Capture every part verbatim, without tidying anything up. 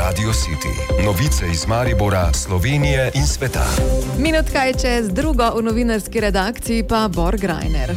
Radio City. Novice iz Maribora, Slovenije in sveta. Minutka je čez drugo, v novinarski redakciji pa Bor Grajner.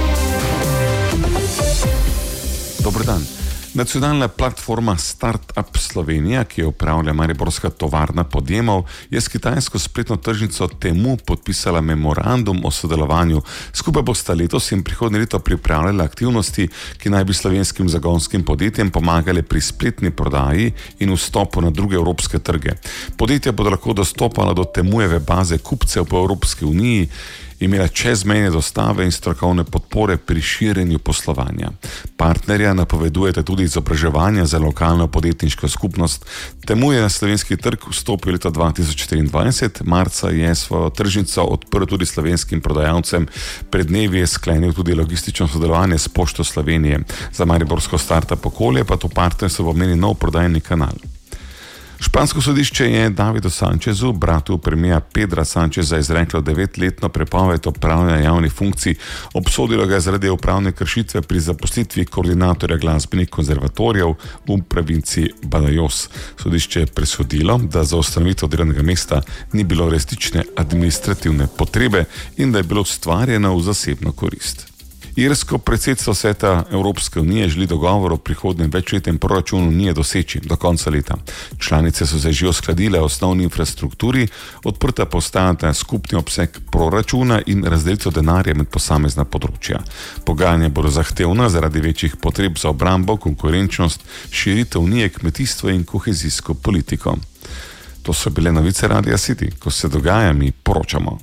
Dober dan. Nacionalna platforma Startup Slovenija, ki jo upravlja mariborska tovarna podjemov, je s kitajsko spletno tržnico Temu podpisala memorandum o sodelovanju. Skupaj bosta letos in prihodnje leto pripravljala aktivnosti, ki naj bi slovenskim zagonskim podjetjem pomagale pri spletni prodaji in vstopu na druge evropske trge. Podjetja bodo lahko dostopala do Temujeve baze kupcev po Evropski uniji, imela čezmejne dostave in strokovne podpore pri širjenju poslovanja. Partnerja napovedujete tudi izobraževanja za lokalno podjetniško skupnost. Temu je na slovenski trg vstopil leta dva tisoč štiriindvajset, marca je svojo tržnico odprl tudi slovenskim prodajalcem. Pred dnevi je sklenil tudi logistično sodelovanje s Pošto Slovenije. Za mariborsko startup okolje pa to partnerstvo pomeni nov prodajni kanal. Špansko sodišče je Davidu Sanchezu, bratu premija Pedra Sancheza, izreklo devetletno prepoved opravljanja javnih funkcij. Obsodilo ga je zaradi upravne kršitve pri zaposlitvi koordinatorja glasbenih konzervatorijev v provinciji Badajoz. Sodišče je presodilo, da za ustanovitev delovnega mesta ni bilo resnične administrativne potrebe in da je bilo ustvarjeno v zasebno korist. Irsko predsedstvo Sveta Evropske unije želi dogovor o prihodnjem večletnem proračunu unije doseči do konca leta. Članice so se že uskladile o osnovni infrastrukturi, odprta pa ostajata skupni obseg proračuna in razdelitev denarja med posamezna področja. Pogajanja bodo zahtevna zaradi večjih potreb za obrambo, konkurenčnost, širitev unije, kmetijstvo in kohezijsko politiko. To so bile novice Radia City. Ko se dogaja, mi poročamo.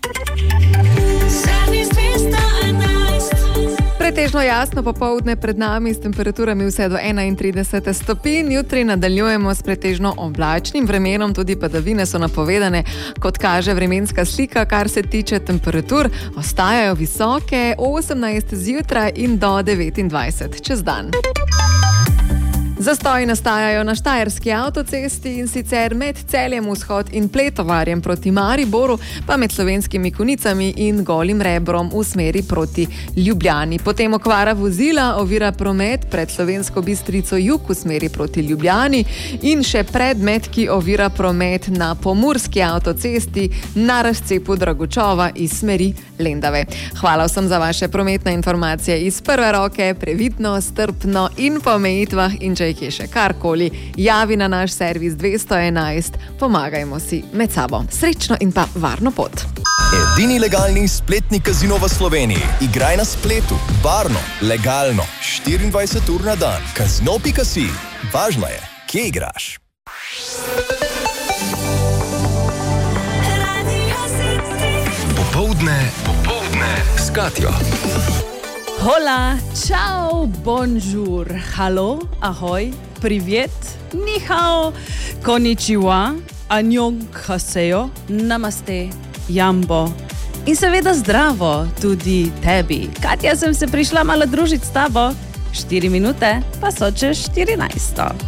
Pretežno jasno popoldne pred nami s temperaturami vse do enaintrideset stopinj. Jutri nadaljujemo s pretežno oblačnim vremenom, tudi padavine so napovedane, kot kaže vremenska slika. Kar se tiče temperatur, ostajajo visoke, osemnajst zjutraj in do devetindvajset čez dan. Zastoji nastajajo na Štajerski avtocesti, in sicer med Celjem vzhod in Pletovarjem proti Mariboru, pa med Slovenskimi Konicami in Golim Rebrom v smeri proti Ljubljani. Potem okvara vozila ovira promet pred Slovensko Bistrico jug v smeri proti Ljubljani in še predmet, ki ovira promet na Pomurski avtocesti na razcepu Dragočova iz smeri Lendave. Hvala vsem za vaše prometne informacije iz prve roke, previdno, strpno in po omejitvah, in če je še karkoli, javi na naš servis dvesto enajst, pomagajmo si med sabo. Srečno in pa varno pot. Edini legalni spletni kazino v Sloveniji. Igraj na spletu, varno, legalno, štiriindvajset ur na dan. Kazino pika si. Važno je, kje igraš. Popoldne, popoldne s Katjo. Hola, čau, bonjour, halo, ahoj, privet, ni hao, konnichiwa, annyeong haseyo, namaste, jambo. In seveda zdravo tudi tebi. Katja, sem se prišla malo družiti s tabo. Štiri minute pa so čez štirinajsto.